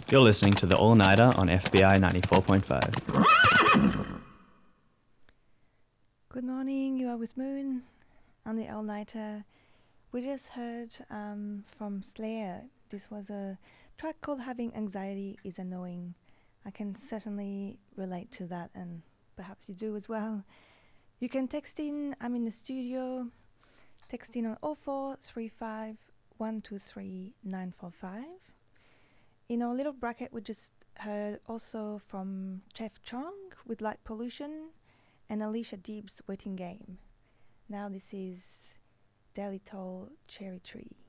You're listening to The All Nighter on FBI 94.5. Good morning, you are with Moon on the All Nighter. We just heard from Slayer. This was a track called Having Anxiety is Annoying. I can certainly relate to that, and perhaps you do as well. You can text in, I'm in the studio. Text in on 0435 123 945. In our little bracket, we just heard also from Jeff Chong with Light Pollution and Alicia Deeb's Waiting Game. Now this is Daily Toll Cherry Tree.